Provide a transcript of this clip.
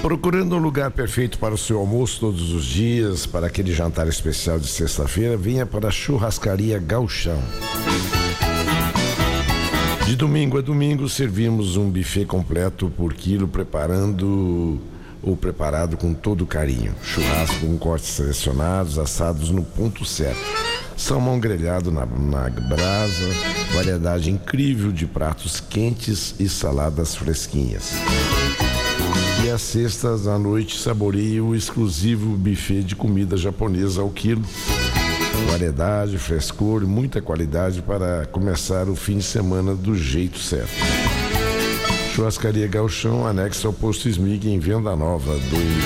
Procurando um lugar perfeito para o seu almoço todos os dias, para aquele jantar especial de sexta-feira, venha para a Churrascaria Gauchão. De domingo a domingo, servimos um buffet completo por quilo, preparado com todo carinho. Churrasco com cortes selecionados, assados no ponto certo. Salmão grelhado na brasa, variedade incrível de pratos quentes e saladas fresquinhas. E às sextas à noite saboreie o exclusivo buffet de comida japonesa ao quilo. Variedade, frescor e muita qualidade para começar o fim de semana do jeito certo. Churrascaria Gauchão, anexo ao posto Smig em Venda Nova,